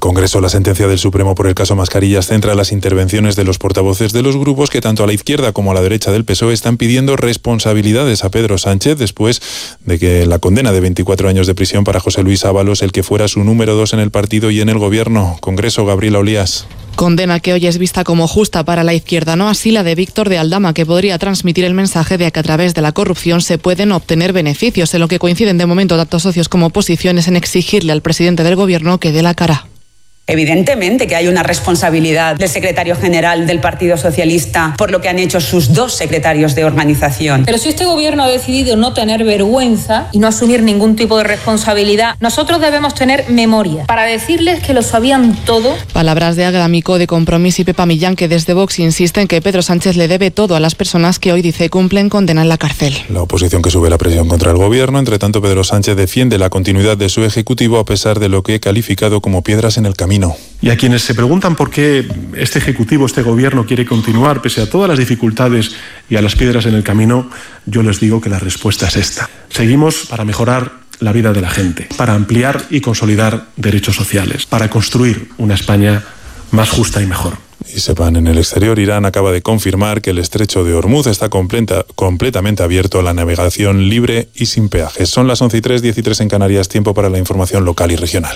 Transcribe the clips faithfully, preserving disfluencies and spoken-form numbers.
Congreso, la sentencia del Supremo por el caso Mascarillas centra las intervenciones de los portavoces de los grupos que tanto a la izquierda como a la derecha del P S O E están pidiendo responsabilidades a Pedro Sánchez después de que la condena de veinticuatro años de prisión para José Luis Ábalos, el que fuera su número dos en el partido y en el gobierno. Congreso, Gabriela Olías. Condena que hoy es vista como justa para la izquierda, no así la de Víctor de Aldama, que podría transmitir el mensaje de que a través de la corrupción se pueden obtener beneficios, en lo que coinciden de momento tanto socios como oposiciones en exigirle al presidente del gobierno que dé la cara. Evidentemente que hay una responsabilidad del secretario general del Partido Socialista por lo que han hecho sus dos secretarios de organización. Pero si este gobierno ha decidido no tener vergüenza y no asumir ningún tipo de responsabilidad, nosotros debemos tener memoria para decirles que lo sabían todo. Palabras de Águeda Micó de Compromís y Pepa Millán, que desde Vox insisten que Pedro Sánchez le debe todo a las personas que hoy dice cumplen condena en la cárcel. La oposición que sube la presión contra el gobierno. Entre tanto, Pedro Sánchez defiende la continuidad de su ejecutivo a pesar de lo que he calificado como piedras en el camino. Y a quienes se preguntan por qué este Ejecutivo, este Gobierno quiere continuar pese a todas las dificultades y a las piedras en el camino, yo les digo que la respuesta es esta. Seguimos para mejorar la vida de la gente, para ampliar y consolidar derechos sociales, para construir una España más justa y mejor. Y sepan, en el exterior, Irán acaba de confirmar que el estrecho de Hormuz está completa, completamente abierto a la navegación libre y sin peajes. Son las once y tres, diez y tres en Canarias, tiempo para la información local y regional.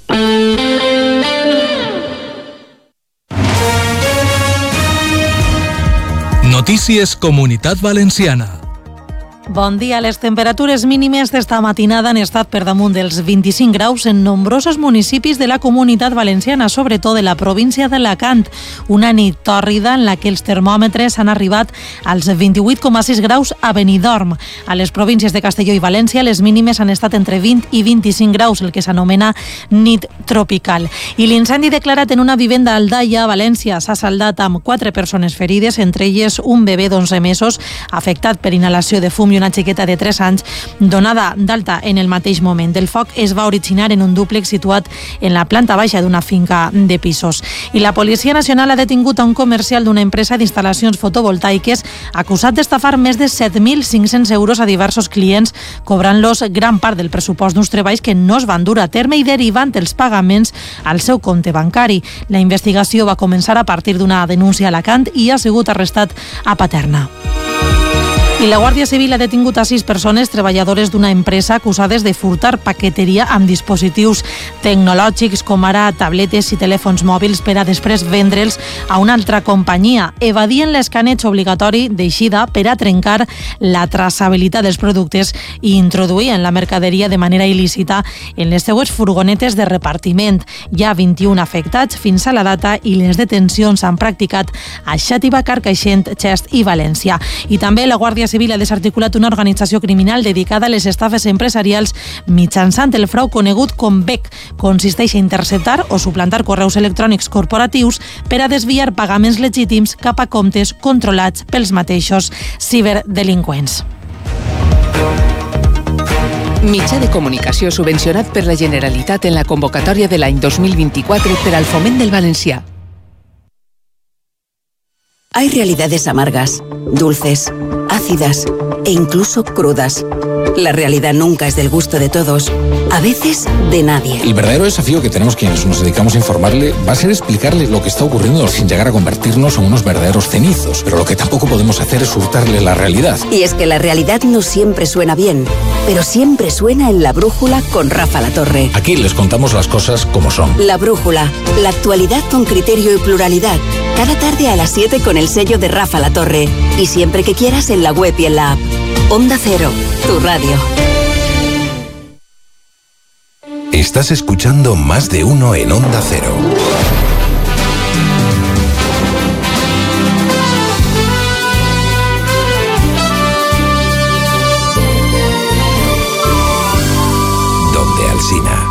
Notícies Comunitat Valenciana. Bon dia. Les temperatures mínimes d'esta matinada han estat per damunt dels vint-i-cinc graus en nombrosos municipis de la Comunitat Valenciana, sobretot de la província d'Alacant. Una nit tòrrida en la que els termòmetres han arribat als vint-i-vuit coma sis graus a Benidorm. A les províncies de Castelló i València les mínimes han estat entre vint i vint-i-cinc graus, el que s'anomena nit tropical. I l'incendi declarat en una vivenda a Aldaia, a València, s'ha saldat amb quatre persones ferides, entre elles un bebè d'onze mesos afectat per inhalació de fum i una xiqueta de tres anys donada d'alta en el mateix moment. El foc es va originar en un dúplex situat en la planta baixa d'una finca de pisos. I la Policia Nacional ha detingut a un comercial d'una empresa d'instal·lacions fotovoltaiques acusat d'estafar més de set mil cinc-cents euros a diversos clients, cobrant-los gran part del pressupost d'uns treballs que no es van dur a terme i derivant els pagaments al seu compte bancari. La investigació va començar a partir d'una denúncia a Alacant i ha sigut arrestat a Paterna. I la Guàrdia Civil ha detingut a sis persones treballadores d'una empresa acusades de furtar paqueteria amb dispositius tecnològics com ara tabletes i telèfons mòbils per a després vendre'ls a una altra companyia, evadient l'escaneig obligatori d'eixida per a trencar la traçabilitat dels productes i introduir en la mercaderia de manera il·lícita en les seues furgonetes de repartiment. Hi ha vint-i-un afectats fins a la data i les detencions s'han practicat a Xàtiva, Carcaixent, Xest i València. I també la Guàrdia Civil ha desarticulat una organització criminal dedicada a les estafes empresarials mitjançant el frau conegut com B E C. Consisteix a interceptar o suplantar correus electrònics corporatius per a desviar pagaments legítims cap a comptes controlats pels mateixos ciberdelinqüents. Mitjà de comunicació subvencionat per la Generalitat en la convocatòria de l'any dos mil vint-i-quatre per al foment del valencià. Hay realidades amargas, dulces, ácidas e incluso crudas. La realidad nunca es del gusto de todos, a veces de nadie. El verdadero desafío que tenemos quienes nos dedicamos a informarle va a ser explicarle lo que está ocurriendo sin llegar a convertirnos en unos verdaderos cenizos. Pero lo que tampoco podemos hacer es hurtarle la realidad. Y es que la realidad no siempre suena bien, pero siempre suena en La Brújula con Rafa Latorre. Aquí les contamos las cosas como son. La Brújula, la actualidad con criterio y pluralidad. Cada tarde a las siete con el sello de Rafa Latorre. Y siempre que quieras en la web y en la app. Onda Cero, tu radio. Estás escuchando Más de Uno en Onda Cero. Donde Alsina.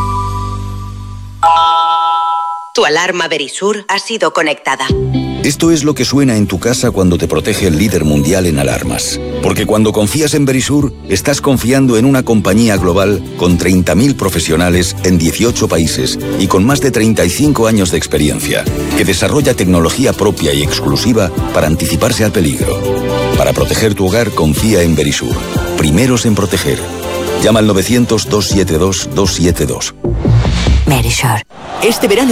Tu alarma Verisur ha sido conectada. Esto es lo que suena en tu casa cuando te protege el líder mundial en alarmas. Porque cuando confías en Verisur, estás confiando en una compañía global con treinta mil profesionales en dieciocho países y con más de treinta y cinco años de experiencia, que desarrolla tecnología propia y exclusiva para anticiparse al peligro. Para proteger tu hogar, confía en Verisur. Primeros en proteger. Llama al novecientos, doscientos setenta y dos, doscientos setenta y dos. Verisur. Este verano